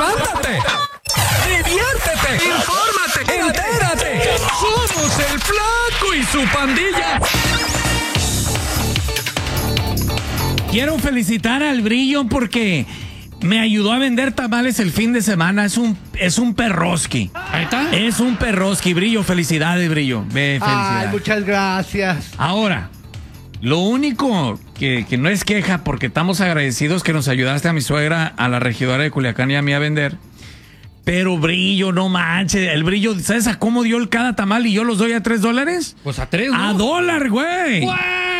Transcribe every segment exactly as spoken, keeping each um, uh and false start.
levántate, diviértete, infórmate, entérate. Somos el Flaco y su pandilla. Quiero felicitar al Brillo porque me ayudó a vender tamales el fin de semana. Es un, es un perroski. Ahí está. Es un perroski, Brillo. Felicidades, Brillo. Ve, felicidades. Ay, muchas gracias. Ahora, lo único que, que no es queja, porque estamos agradecidos que nos ayudaste a mi suegra, a la regidora de Culiacán y a mí a vender. Pero Brillo, no manches. El Brillo, ¿sabes a cómo dio el cada tamal y yo los doy a tres dólares? Pues a tres, ¿no? A dólar, güey. What?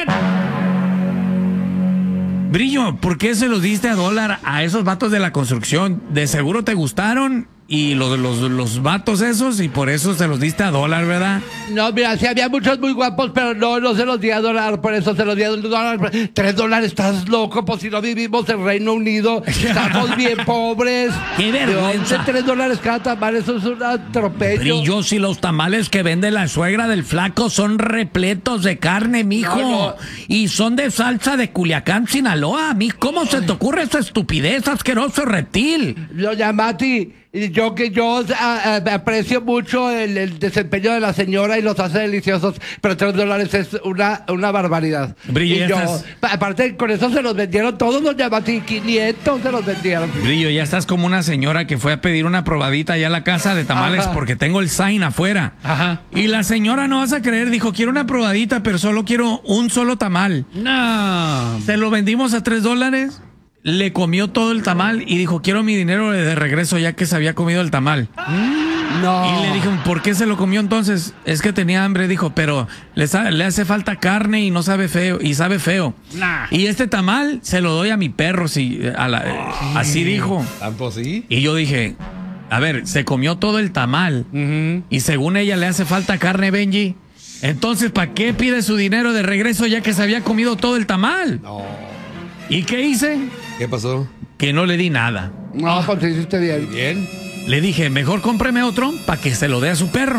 Brillo, ¿por qué se los diste a dólar a esos vatos de la construcción? De seguro te gustaron y los, los, los vatos esos y por eso se los diste a dólar, ¿verdad? No, mira, sí había muchos muy guapos, pero no, no se los di a dólar, por eso se los di a dólar. Tres dólares, estás loco, pues si no vivimos en Reino Unido, estamos bien pobres. ¡Qué vergüenza! De tres dólares cada tamal, eso es un atropello. Brillo, si los tamales que vende la suegra del Flaco son repletos de carne, mijo. No, no. Y son de salsa de Culiacán, Sinaloa, mijo. ¿Cómo Ay. se te ocurre esa estupidez, asqueroso reptil? Doña Mati, yo que yo a, a, aprecio mucho el, el desempeño de la señora y los hace deliciosos, pero tres dólares es una, una barbaridad. Brillo, y yo, estás... aparte, con eso se los vendieron todos, doña Mati, quinientos se los vendieron. Brillo, ya estás como una señora que fue a pedir una probadita allá a la casa de tamales. Ajá. Porque tengo el sign afuera. Ajá. Y la señora, no vas a creer, dijo, quiero una probadita, pero solo quiero un solo tamal. No. Se lo vendimos a tres dólares. Le comió todo el tamal y dijo, quiero mi dinero de regreso ya que se había comido el tamal. No. Y le dije, ¿por qué se lo comió entonces? Es que tenía hambre, dijo, pero le, le hace falta carne y no sabe feo, y sabe feo. Nah. Y este tamal se lo doy a mi perro, si, a la, oh, así dijo. ¿Tanto así? Y yo dije, a ver, se comió todo el tamal. Uh-huh. Y según ella le hace falta carne, Benji. Entonces, ¿para qué pide su dinero de regreso ya que se había comido todo el tamal? No. ¿Y qué hice? ¿Qué pasó? Que no le di nada. No, pues hiciste bien. Bien. Le dije, mejor cómpreme otro para que se lo dé a su perro.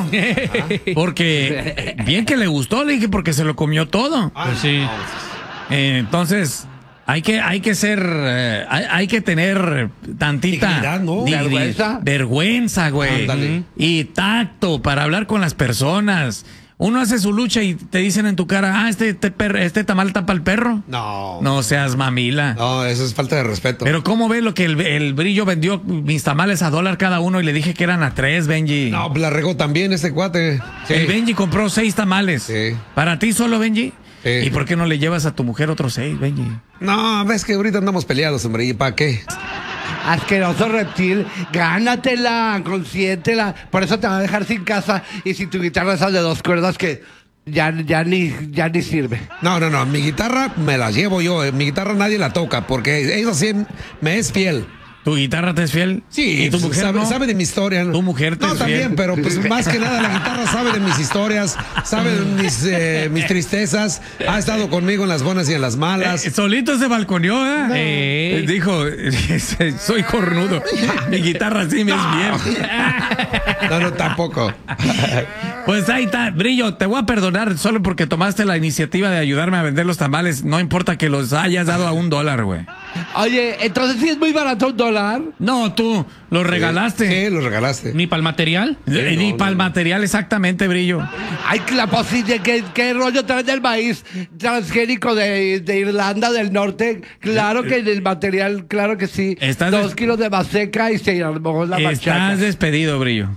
Porque bien que le gustó, le dije, porque se lo comió todo. Ah, Pues sí. Eh, entonces, hay que, hay que ser, eh, hay, hay que tener tantita Dignidad, ¿no? digni- Vergüenza. vergüenza, güey. Ándale. Y tacto para hablar con las personas. Uno hace su lucha y te dicen en tu cara, ah, este, este, per- este tamal tapa al perro. No. No seas mamila. No, eso es falta de respeto. Pero ¿cómo ves lo que el, el Brillo vendió mis tamales a dólar cada uno y le dije que eran a tres, Benji? No, la regó también este cuate. Sí. El Benji compró seis tamales. Sí. ¿Para ti solo, Benji? Sí. ¿Y por qué no le llevas a tu mujer otros seis, Benji? No, ves que ahorita andamos peleados, hombre. ¿Y para qué? Asqueroso reptil, gánatela, consiéntela. Por eso te va a dejar sin casa y sin tu guitarra esas de dos cuerdas que ya, ya, ni, ya ni sirve. No, no, no. Mi guitarra me la llevo yo. Mi guitarra nadie la toca porque ella sí me es fiel. ¿Tu guitarra te es fiel? Sí, ¿Y tu mujer sabe, no? sabe de mi historia. ¿Tu mujer te No, es también, fiel? pero pues más que nada la guitarra sabe de mis historias, sabe de mis, eh, mis tristezas, ha estado conmigo en las buenas y en las malas. Eh, solito se balconeó, ¿eh? No. Eh, Dijo, soy cornudo. Mi guitarra sí me es fiel. No, no, tampoco. Pues ahí está, Brillo, te voy a perdonar solo porque tomaste la iniciativa de ayudarme a vender los tamales. No importa que los hayas dado a un dólar, güey. Oye, entonces sí es muy barato un dólar. No, tú los regalaste. Sí, lo regalaste. ¿Ni para el material? Eh, Ni no, para el no. material, exactamente, Brillo. Ay, que la posible, ¿qué, qué rollo traen del maíz transgénico de, de Irlanda del Norte? Claro que el material, claro que sí. Estás Dos des- kilos de maseca y se armó la machaca. Estás despedido, Brillo.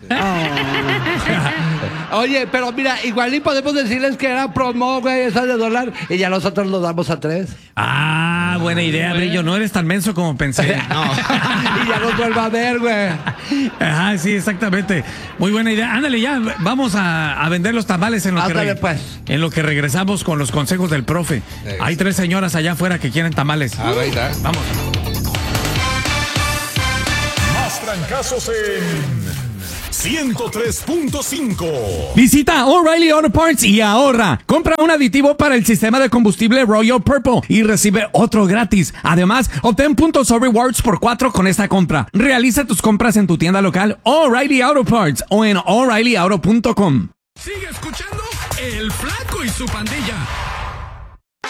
Oye, pero mira, igual y podemos decirles que era promo, güey, esa de dólar, y ya nosotros lo damos a tres. Ah, buena idea, Brillo. No eres tan menso como pensé. No. Y ya nos vuelva a ver, güey. Ajá, sí, exactamente. Muy buena idea. Ándale, ya vamos a, a vender los tamales en lo, que Ándale, reg- pues. en lo que regresamos con los consejos del profe. Sí. Hay tres señoras allá afuera que quieren tamales. Ah, ahí está. Vamos. Más trancazos en ciento tres punto cinco. Visita O'Reilly Auto Parts y ahorra. Compra un aditivo para el sistema de combustible Royal Purple y recibe otro gratis. Además, obtén puntos o rewards por cuatro con esta compra. Realiza tus compras en tu tienda local O'Reilly Auto Parts o en O'Reilly Auto punto com. Sigue escuchando El Flaco y su pandilla.